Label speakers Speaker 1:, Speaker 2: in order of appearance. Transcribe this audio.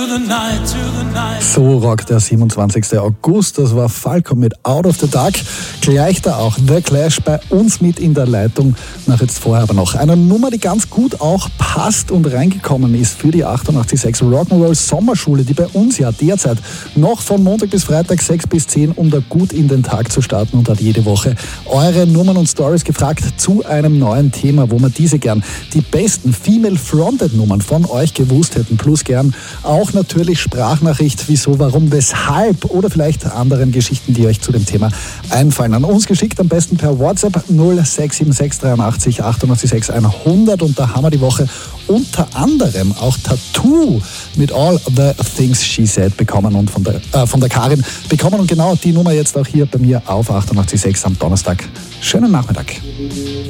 Speaker 1: So rockt der 27. August. Das war Falco mit Out of the Dark. Gleich da auch The Clash bei uns mit in der Leitung. Nach jetzt vorher aber noch eine Nummer, die ganz gut auch passt und reingekommen ist für die 88.6 Rock'n'Roll Sommerschule, die bei uns ja derzeit noch von Montag bis Freitag 6 bis 10, um da gut in den Tag zu starten, und hat jede Woche eure Nummern und Stories gefragt zu einem neuen Thema, wo wir diese gern die besten Female-Fronted Nummern von euch gewusst hätten, plus gern auch natürlich Sprachnachricht, wieso, warum, weshalb oder vielleicht anderen Geschichten, die euch zu dem Thema einfallen. An uns geschickt, am besten per WhatsApp 0676 83 88 100, und da haben wir die Woche unter anderem auch Tattoo mit All the Things She Said bekommen und von der Karin bekommen, und genau die Nummer jetzt auch hier bei mir auf 88.6 am Donnerstag. Schönen Nachmittag.